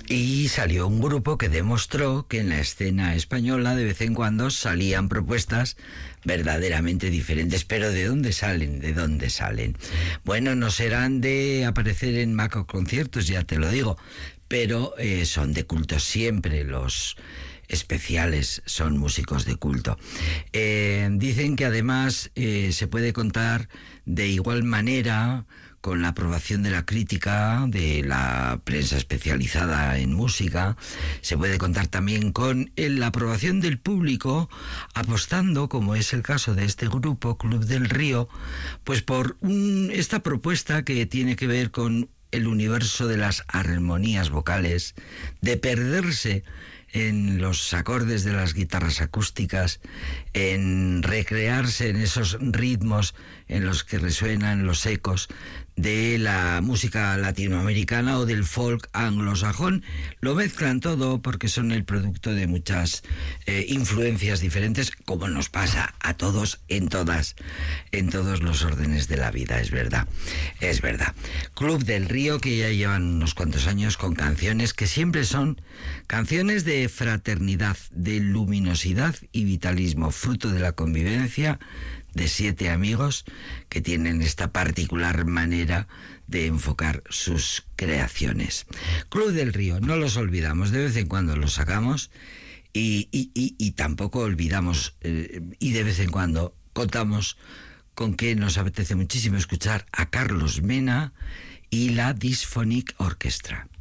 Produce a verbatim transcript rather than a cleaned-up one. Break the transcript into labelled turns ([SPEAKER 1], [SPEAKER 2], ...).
[SPEAKER 1] Y salió un grupo que demostró que en la escena española de vez en cuando salían propuestas verdaderamente diferentes. Pero ¿de dónde salen? ¿De dónde salen? Bueno, no serán de aparecer en macro conciertos, ya te lo digo, pero eh, son de culto siempre. Los especiales son músicos de culto. Eh, dicen que además eh, se puede contar de igual manera con la aprobación de la crítica, de la prensa especializada en música. Se puede contar también con la aprobación del público, apostando, como es el caso de este grupo, Club del Río, pues por un, esta propuesta que tiene que ver con el universo de las armonías vocales, de perderse en los acordes de las guitarras acústicas, en recrearse en esos ritmos en los que resuenan los ecos de la música latinoamericana o del folk anglosajón. Lo mezclan todo porque son el producto de muchas eh, influencias diferentes, como nos pasa a todos en todas, en todos los órdenes de la vida, es verdad, es verdad. Club del Río, que ya llevan unos cuantos años con canciones que siempre son canciones de fraternidad, de luminosidad y vitalismo, fruto de la convivencia de siete amigos que tienen esta particular manera de enfocar sus creaciones. Club del Río, no los olvidamos, de vez en cuando los sacamos y, y, y, y tampoco olvidamos eh, y de vez en cuando contamos con que nos apetece muchísimo escuchar a Carlos Mena y la Dysphonic Orchestra.